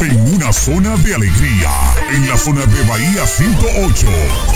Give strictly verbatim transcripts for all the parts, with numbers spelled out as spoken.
en una zona de alegría, en la zona de Bahía ciento ocho.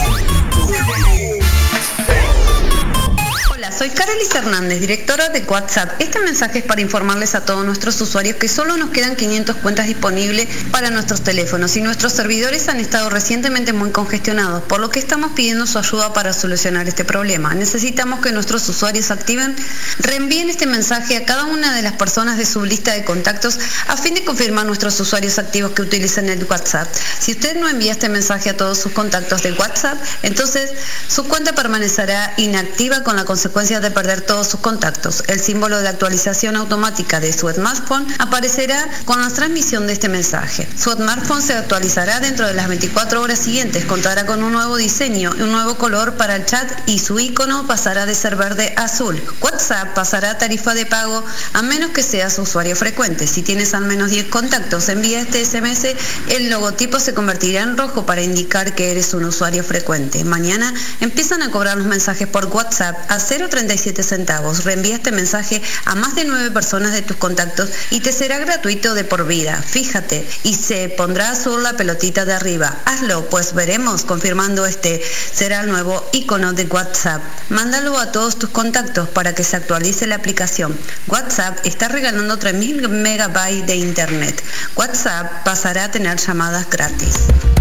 Hola, soy Carolis Hernández, directora de WhatsApp. Este mensaje es para informarles a todos nuestros usuarios que solo nos quedan quinientas cuentas disponibles para nuestros teléfonos y nuestros servidores han estado recientemente muy congestionados, por lo que estamos pidiendo su ayuda para solucionar este problema. Necesitamos que nuestros usuarios activen, reenvíen este mensaje a cada una de las personas de su lista de contactos a fin de confirmar nuestros usuarios activos que utilicen el WhatsApp. Si usted no envía este mensaje a todos sus contactos de WhatsApp, entonces su cuenta permanecerá inactiva con la consecuencia de perder todos sus contactos. El símbolo de actualización automática de su smartphone aparecerá con la transmisión de este mensaje. Su smartphone se actualizará dentro de las veinticuatro horas siguientes, contará con un nuevo diseño y un nuevo color para el chat y su icono pasará de ser verde a azul. WhatsApp pasará a tarifa de pago a menos que seas usuario frecuente. Si tienes al menos diez contactos, envía este ese eme ese, el logotipo se convertirá en rojo para indicar que eres un usuario frecuente. Mañana empiezan a cobrar los mensajes por WhatsApp a cero coma treinta y siete centavos. Reenvía este mensaje a más de nueve personas de tus contactos y te será gratuito de por vida. Fíjate, y se pondrá azul la pelotita de arriba. Hazlo, pues veremos confirmando este será el nuevo icono de WhatsApp. Mándalo a todos tus contactos para que se actualice la aplicación. WhatsApp está regalando tres mil megabytes de internet. WhatsApp pasará a tener llamadas gratis.